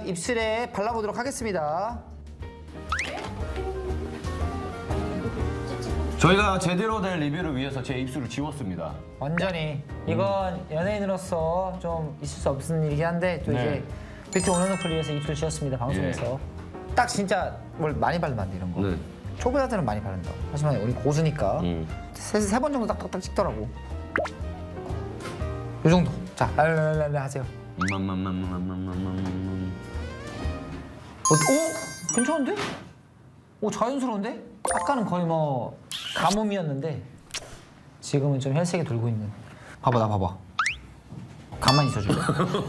살짝 입술에 발라보도록 하겠습니다. 저희가 제대로 된 리뷰를 위해서 제 입술을 지웠습니다. 완전히 이건 연예인으로서 좀 있을 수 없는 일이긴 한데 또 네. 이제 뷰티 온앤오프를 위해서 입술 지웠습니다 방송에서. 딱 진짜 뭘 많이 바르면 안 돼 이런 거. 네. 초보자들은 많이 바른다. 하지만 우리 고수니까 세 번 정도 딱딱딱 찍더라고. 요 정도. 자, 랄랄랄랄 하세요. 오? 괜찮은데? 오, 자연스러운데? 아까는 거의 뭐 가뭄이었는데 지금은 좀 혈색이 돌고 있는. 봐봐, 나 봐봐. 가만히 있어줄래?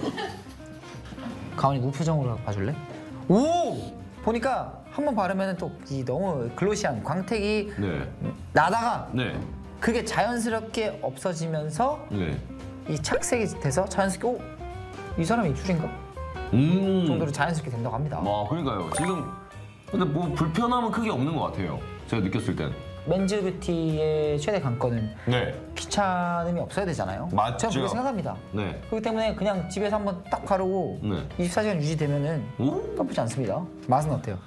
가만히 무표정으로 봐줄래? 오! 보니까 한 번 바르면 또 이 너무 글로시한 광택이 네. 나다가 네. 그게 자연스럽게 없어지면서 네. 이 착색이 돼서 자연스럽게 오? 이 사람이 입술인가? 정도로 자연스럽게 된다고 합니다. 그러니까요. 지금 근데 뭐 불편함은 크게 없는 것 같아요. 제가 느꼈을 땐. 맨즈 뷰티의 최대 관건은 네. 귀찮음이 없어야 되잖아요. 맞죠. 저는 그렇게 생각합니다. 네. 그렇기 때문에 그냥 집에서 한번 딱 바르고 네. 24시간 유지되면은 오? 나쁘지 않습니다. 맛은 어때요?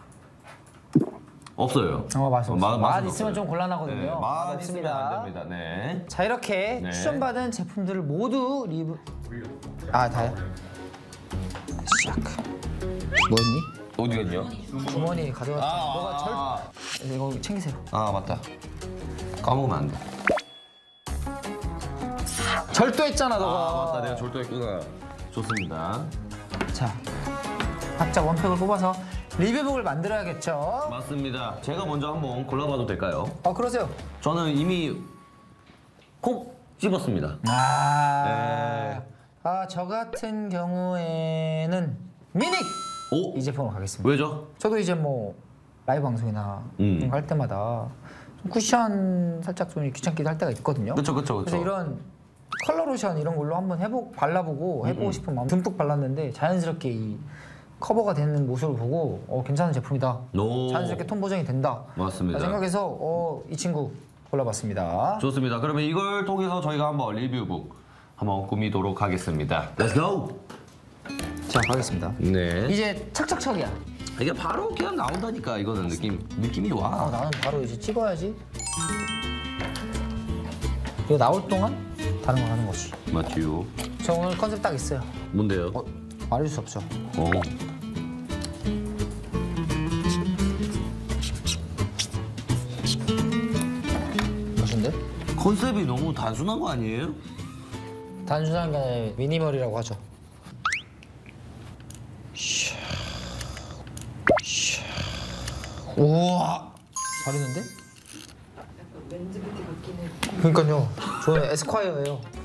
없어요. 맛은 없어요. 맛 맛은 있으면 없어요. 좀 곤란하거든요. 네, 맛 없습니다. 있으면 안 됩니다. 네. 자, 이렇게 네. 추천받은 제품들을 모두 리뷰. 아, 다요? 시작. 뭐였니? 어디였냐? 주머니 가져왔잖아. 너가 이거 챙기세요. 아 맞다. 까먹으면 안 돼. 절도했잖아, 너가. 아 맞다. 내가 절도했구나. 좋습니다. 자, 각자 원팩을 뽑아서 리뷰북을 만들어야겠죠. 맞습니다. 제가 먼저 한번 골라봐도 될까요? 그러세요. 저는 이미 콕 집었습니다. 네. 저 같은 경우에는 미닉! 오? 이 제품으로 가겠습니다. 왜죠? 저도 이제 뭐 라이브 방송이나 이런 거 할 때마다 좀 쿠션 살짝 좀 귀찮기도 할 때가 있거든요. 그쵸. 그래서 이런 컬러 로션 이런 걸로 한번 발라보고 해보고 싶은 마음 듬뿍 발랐는데 자연스럽게 이 커버가 되는 모습을 보고 괜찮은 제품이다. 오. 자연스럽게 톤 보정이 된다. 맞습니다. 생각해서 이 친구 골라봤습니다. 좋습니다. 그러면 이걸 통해서 저희가 한번 리뷰북 한번 꾸미도록 하겠습니다. Let's go! 자, 가겠습니다. 네. 이제 착착착이야. 이게 바로 그냥 나온다니까 이거는 느낌이 와. 나는 바로 이제 찍어야지. 이거 나올 동안 다른 거 하는 거지. 맞지요. 저 오늘 컨셉 딱 있어요. 뭔데요? 말할 수 없죠. 멋진데? 컨셉이 너무 단순한 거 아니에요? 단순한 게 아니라 미니멀이라고 하죠. 우와! 잘했는데? 맨즈 뷰티 같긴 해. 그러니까요. 저는 에스콰이어예요.